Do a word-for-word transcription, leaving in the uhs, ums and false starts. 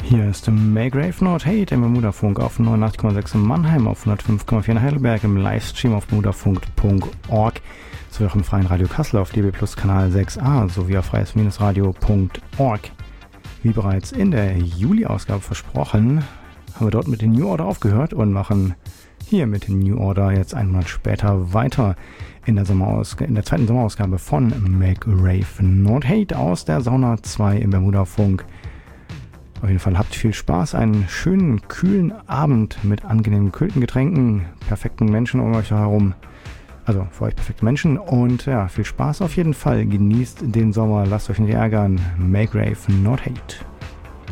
Hier ist Maygrave Not Hate im Bermudafunk auf neunundachtzig Komma sechs in Mannheim, auf hundertfünf Komma vier in Heidelberg, im Livestream auf bermudafunk punkt org, sowie auch im Freien Radio Kassel auf D B Plus Kanal sechs a sowie auf freies-radio punkt org. Wie bereits in der Juli-Ausgabe versprochen, haben wir dort mit den New Order aufgehört und machen hier mit den New Order jetzt einen Monat später weiter in der, Sommerausg- in der zweiten Sommerausgabe von Maygrave Not Hate aus der Sauna zwei im Bermudafunk. Auf jeden Fall habt viel Spaß, einen schönen, kühlen Abend mit angenehmen, kühlten Getränken, perfekten Menschen um euch herum. Also für euch perfekte Menschen und ja, viel Spaß auf jeden Fall. Genießt den Sommer, lasst euch nicht ärgern. Maygrave Not Hate.